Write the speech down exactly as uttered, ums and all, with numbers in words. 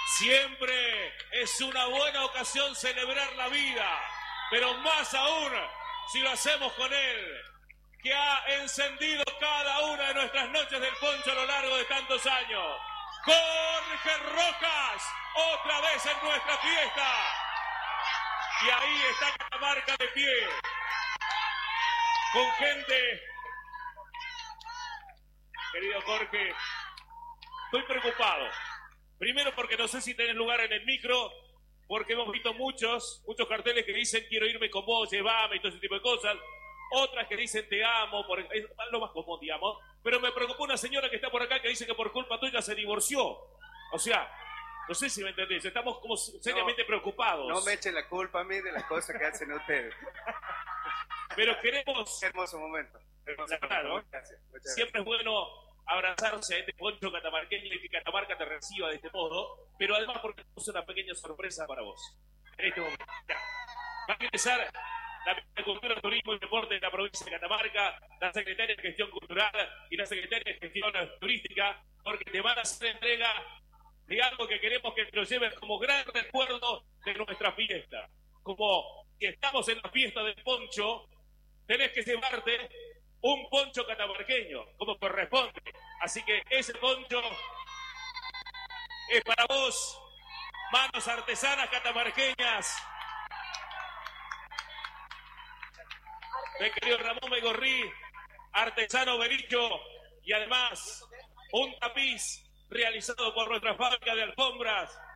Siempre es una buena ocasión celebrar la vida, pero más aún si lo hacemos con él, que ha encendido cada una de nuestras noches del poncho a lo largo de tantos años. Jorge Rojas, otra vez en nuestra fiesta. Y ahí está Catamarca de pie, con gente. Querido Jorge, estoy preocupado. Primero porque no sé si tenés lugar en el micro, porque hemos visto muchos, muchos carteles que dicen quiero irme con vos, llévame y todo ese tipo de cosas. Otras que dicen te amo, por, es lo más común, digamos. Pero me preocupó una señora que está por acá que dice que por culpa tuya se divorció. O sea, no sé si me entendés, estamos como seriamente no, preocupados. No me echen la culpa a mí de las cosas que hacen ustedes. Pero queremos... Qué hermoso momento. Hermoso claro, momento. Gracias. Muchas siempre gracias. es bueno abrazarse a este poncho catamarqueño y que Catamarca te reciba de este modo, pero además porque tenemos una pequeña sorpresa para vos. En este momento. Ya. Va a empezar la Ministra de Cultura, Turismo y Deporte de la provincia de Catamarca, la Secretaria de Gestión Cultural y la Secretaria de Gestión Turística, porque te van a hacer entrega de algo que queremos que te lo lleves como gran recuerdo de nuestra fiesta. Como si estamos en la fiesta del poncho, tenés que llevarte un poncho catamarqueño, como corresponde. Así que ese poncho es para vos, manos artesanas catamarqueñas. Mi querido Ramón Begorrí, artesano Bericho, y además un tapiz realizado por nuestra fábrica de alfombras